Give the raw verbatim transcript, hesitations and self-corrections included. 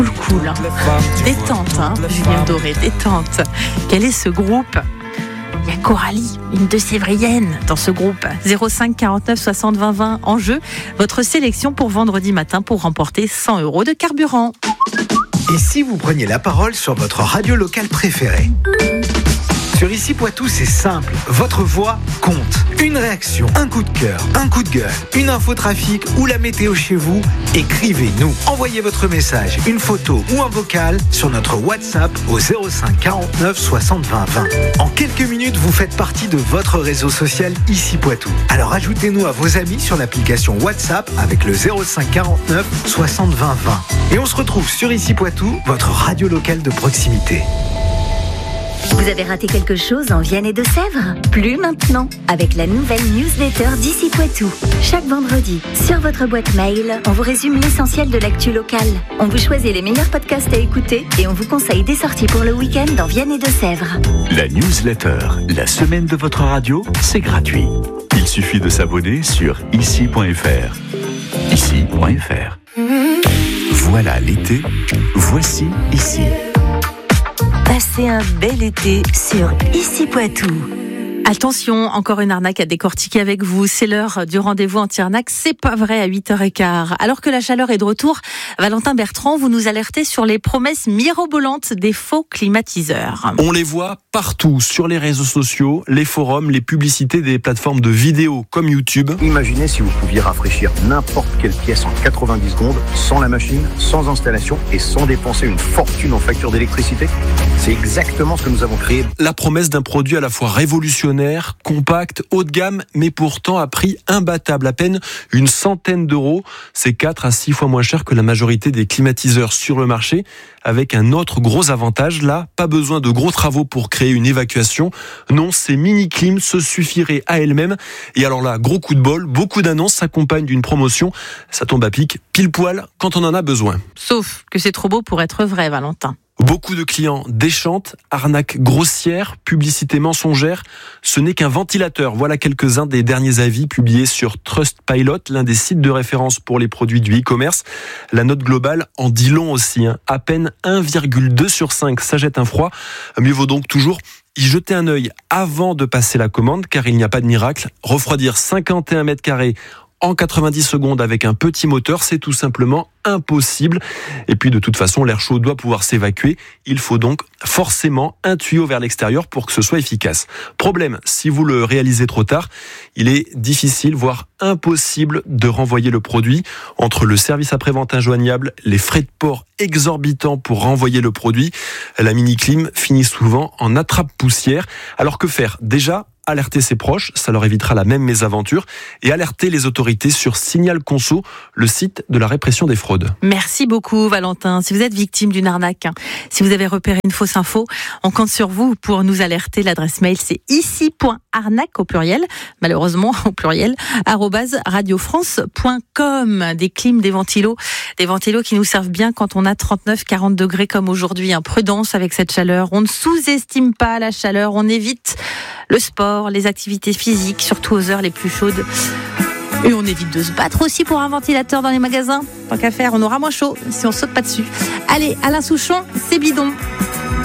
Cool, hein. Détente, hein, Julien Doré, détente. Quel est ce groupe ? Il y a Coralie, une de Sévrienne dans ce groupe. zéro cinq quarante-neuf soixante vingt vingt en jeu. Votre sélection pour vendredi matin pour remporter cent euros de carburant. Et si vous preniez la parole sur votre radio locale préférée ? Sur Ici Poitou, c'est simple. Votre voix compte. Une réaction, un coup de cœur, un coup de gueule, une info trafic ou la météo chez vous, écrivez-nous. Envoyez votre message, une photo ou un vocal sur notre WhatsApp au zéro cinq quarante-neuf soixante vingt vingt. En quelques minutes, vous faites partie de votre réseau social Ici Poitou. Alors ajoutez-nous à vos amis sur l'application WhatsApp avec le zéro cinq quarante-neuf soixante vingt vingt. Et on se retrouve sur Ici Poitou, votre radio locale de proximité. Vous avez raté quelque chose en Vienne et Deux-Sèvres ? Plus maintenant, avec la nouvelle newsletter d'Ici Poitou. Chaque vendredi, sur votre boîte mail, on vous résume l'essentiel de l'actu locale. On vous choisit les meilleurs podcasts à écouter et on vous conseille des sorties pour le week-end en Vienne et Deux-Sèvres. La newsletter, la semaine de votre radio, c'est gratuit. Il suffit de s'abonner sur ici point f r. ici point f r. Voilà l'été, voici Ici. Passez un bel été sur Ici Poitou. Attention, encore une arnaque à décortiquer avec vous. C'est l'heure du rendez-vous anti-arnaque. C'est pas vrai à huit heures quinze. Alors que la chaleur est de retour, Valentin Bertrand, vous nous alertez sur les promesses mirobolantes des faux climatiseurs. On les voit partout, sur les réseaux sociaux, les forums, les publicités des plateformes de vidéos comme YouTube. Imaginez si vous pouviez rafraîchir n'importe quelle pièce en quatre-vingt-dix secondes, sans la machine, sans installation et sans dépenser une fortune en facture d'électricité. C'est exactement ce que nous avons créé. La promesse d'un produit à la fois révolutionnaire, compact, haut de gamme, mais pourtant à prix imbattable, à peine une centaine d'euros. C'est quatre à six fois moins cher que la majorité des climatiseurs sur le marché, avec un autre gros avantage. Là, pas besoin de gros travaux pour créer une évacuation. Non, ces mini-clims se suffiraient à elles-mêmes. Et alors là, gros coup de bol, beaucoup d'annonces s'accompagnent d'une promotion. Ça tombe à pic, pile poil, quand on en a besoin. Sauf que c'est trop beau pour être vrai, Valentin. Beaucoup de clients déchantent, arnaques grossières, publicité mensongère. Ce n'est qu'un ventilateur. Voilà quelques-uns des derniers avis publiés sur Trustpilot, l'un des sites de référence pour les produits du e-commerce. La note globale en dit long aussi. Hein. À peine un virgule deux sur cinq, ça jette un froid. Mieux vaut donc toujours y jeter un œil avant de passer la commande, car il n'y a pas de miracle. Refroidir cinquante et un mètres carrés en quatre-vingt-dix secondes avec un petit moteur, c'est tout simplement impossible. Et puis de toute façon, l'air chaud doit pouvoir s'évacuer. Il faut donc forcément un tuyau vers l'extérieur pour que ce soit efficace. Problème, si vous le réalisez trop tard, il est difficile, voire impossible de renvoyer le produit. Entre le service après-vente injoignable, les frais de port exorbitants pour renvoyer le produit, la mini-clim finit souvent en attrape-poussière. Alors que faire ? Déjà, alerter ses proches, ça leur évitera la même mésaventure, et alerter les autorités sur Signal Conso, le site de la répression des fraudes. Merci beaucoup, Valentin. Si vous êtes victime d'une arnaque, hein, si vous avez repéré une fausse info, on compte sur vous pour nous alerter. L'adresse mail, c'est ici point arnaque au pluriel, malheureusement au pluriel, arobase radiofrance point com. Des clims, des ventilos, des ventilos qui nous servent bien quand on a trente-neuf quarante degrés comme aujourd'hui. Hein. Prudence avec cette chaleur. On ne sous-estime pas la chaleur, on évite le sport, les activités physiques, surtout aux heures les plus chaudes. Et on évite de se battre aussi pour un ventilateur dans les magasins. Tant qu'à faire, on aura moins chaud si on saute pas dessus. Allez, Alain Souchon, c'est bidon.